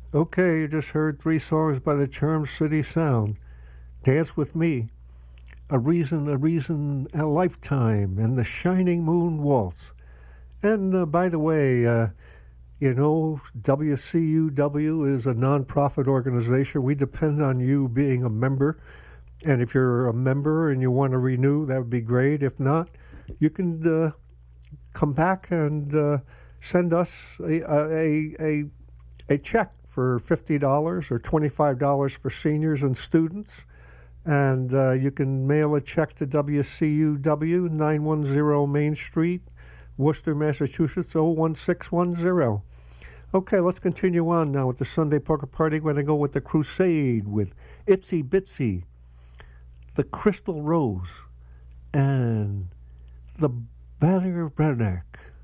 Okay, you just heard three songs by the Charm City Sound. Dance with Me, a Lifetime, and The Shining Moon Waltz. And by the way, WCUW is a nonprofit organization. We depend on you being a member. And if you're a member and you want to renew, that would be great. If not, you can come back and send us a check for $50 or $25 for seniors and students. And you can mail a check to WCUW, 910 Main Street, Worcester, Massachusetts, 01610. Okay, let's continue on now with the Sunday Poker Party. We're going to go with the Crusade with Itsy Bitsy, the Crystal Rose, and the Banner Redneck.